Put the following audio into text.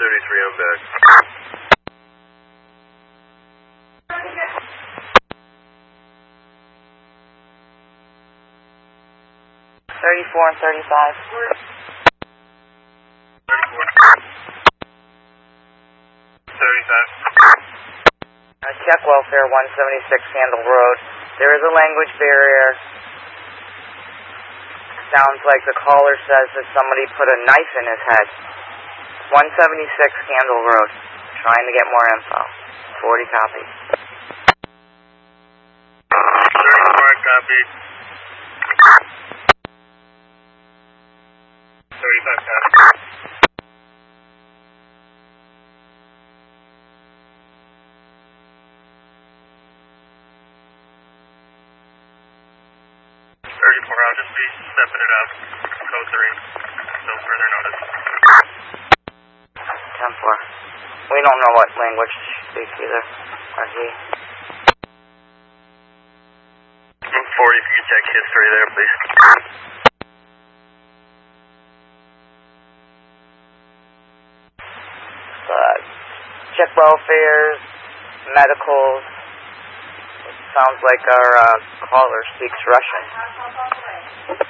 133 on back. 34 and 35. 35. Check welfare 176 Handle Road. There is a language barrier. Sounds like the caller says that somebody put a knife in his head. 176 Handle Road. Trying to get more info. 40 copy. 34 copy. 35 copy. I'll just be stepping it up. Code 3. No further notice. 10-4. We don't know what language she speaks either. Or he. 40, if you could check history there, please. Check welfares, medicals. It sounds like our caller speaks Russian.